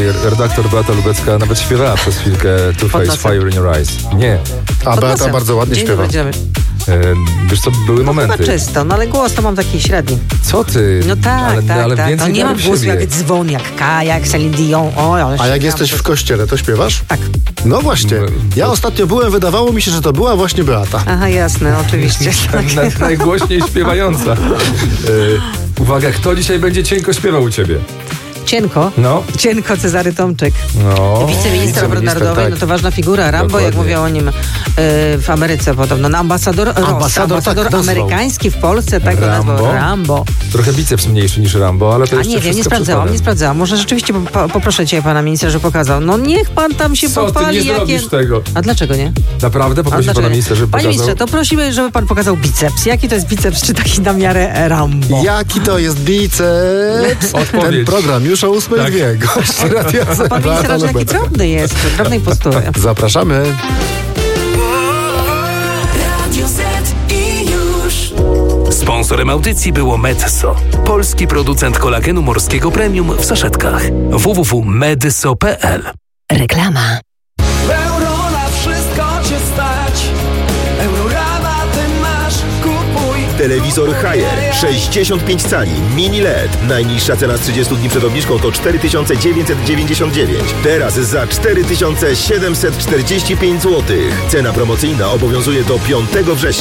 redaktor Beata Lubecka nawet śpiewała przez chwilkę Two Face Fire in Your Eyes. Nie. A Beata bardzo ładnie śpiewa. Wiesz co, były momenty. Chyba czysto, no ale głos to mam taki średni. Co ty? No tak, ale tak. więcej No nie mam w głosu siebie. jak dzwon, jak Kaja, jak Celine Dion. A jak jesteś w kościele, to śpiewasz? Tak. No właśnie. Ja ostatnio byłem, wydawało mi się, że to była właśnie Beata. Aha, jasne, oczywiście. Najgłośniej śpiewająca. Uwaga, kto dzisiaj będzie cienko śpiewał u ciebie? Cienko? No. Cienko Cezary Tomczyk. No. Wiceminister obrony narodowej, tak. no to ważna figura. Rambo, Dokładnie. jak mówią o nim w Ameryce podobno. No, ambasador tak amerykański w Polsce, tak go nazwał. Rambo. Trochę biceps mniejszy niż Rambo, ale to A jeszcze nie wiem, nie wszystko sprawdzałam. Może rzeczywiście poproszę cię, pana ministra, żeby pokazał. No niech pan tam się Co, pochwali. ty nie zrobisz tego? A dlaczego nie? Naprawdę? Poprosisz pana ministra, żeby Panie pokazał? ministrze, to prosimy, żeby pan pokazał biceps. Jaki to jest biceps, czy taki na miarę Rambo? Jaki to jest biceps? Odpowiedź. Ten program już o 8:02. Gość Radia Z. Pan minister aż taki drobny jest, drobnej postury. Zapraszamy. Radio Z i już. Sponsorem audycji było Medyso, polski producent kolagenu morskiego premium w saszetkach. www.medyso.pl. Reklama. Euro na wszystko cię stać. Eurorabaty masz, kupuj. Telewizor Haier 65 cali mini LED. Najniższa cena z 30 dni przed obniżką to 4999. Teraz za 4745 zł. Cena promocyjna obowiązuje do 5 września.